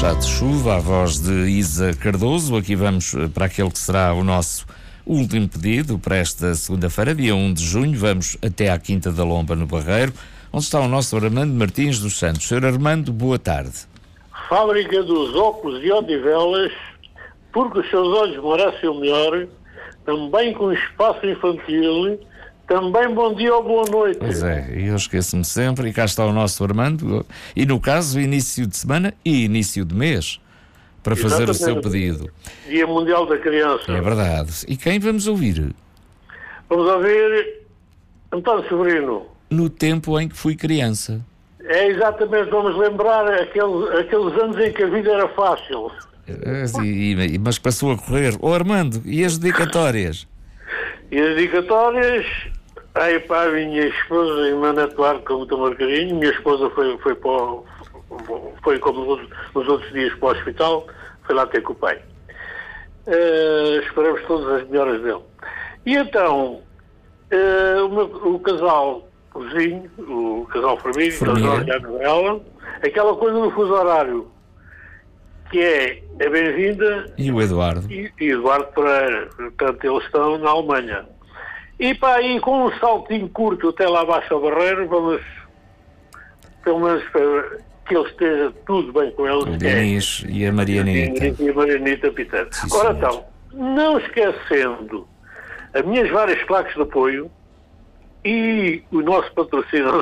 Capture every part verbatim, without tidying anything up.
Chá de Chuva, a voz de Isa Cardoso. Aqui vamos para aquele que será o nosso último pedido para esta segunda-feira, dia um de junho. Vamos até à Quinta da Lomba, no Barreiro, onde está o nosso Armando Martins dos Santos. senhor Armando, boa tarde. Fábrica dos óculos e odivelas, porque os seus olhos merecem o melhor, também com espaço infantil. Também bom dia ou boa noite. Pois é, eu esqueço-me sempre, e cá está o nosso Armando, e no caso, início de semana e início de mês, para fazer Exatamente. o seu pedido. Dia Mundial da Criança. É verdade. E quem vamos ouvir? Vamos ouvir António Severino. No tempo em que fui criança. É exatamente, vamos lembrar aqueles, aqueles anos em que a vida era fácil. É, e, mas passou a correr. Ô Armando, e as dedicatórias? E as dedicatórias, aí para a minha esposa, irmã Eduardo, com muito amor e carinho. Minha esposa foi, foi, para o, foi como nos outros, nos outros dias para o hospital, foi lá ter com o pai. Uh, esperamos todas as melhoras dele. E então, uh, o, meu, o casal, o vizinho, o casal Formiga, que é ela, aquela coisa do fuso horário, que é a bem-vinda e o Eduardo e, e Eduardo Pereira, portanto eles estão na Alemanha, e para aí com um saltinho curto até lá abaixo ao Barreiro, vamos pelo menos para que ele esteja tudo bem com eles, o Denis é, e a Marianita e a Marianita Pitano. Ora então, não esquecendo as minhas várias placas de apoio e o nosso patrocínio.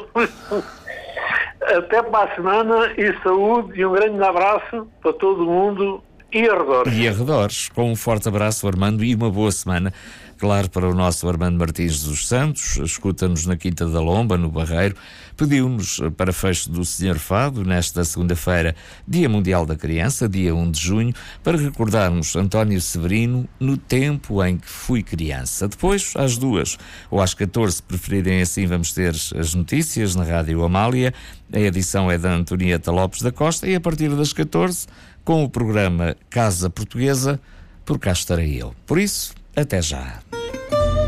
Até para a semana, e saúde, e um grande abraço para todo mundo e arredores. E arredores, com um forte abraço, Armando, e uma boa semana, claro, para o nosso Armando Martins dos Santos. Escuta-nos na Quinta da Lomba, no Barreiro. Pediu-nos para fecho do Senhor Fado, nesta segunda-feira, Dia Mundial da Criança, dia um de junho, para recordarmos António Severino, no tempo em que fui criança. Depois, às duas ou às catorze, preferirem assim, vamos ter as notícias na Rádio Amália. A edição é da Antonieta Lopes da Costa, e a partir das catorze, com o programa Casa Portuguesa, por cá estarei eu. Por isso, até já.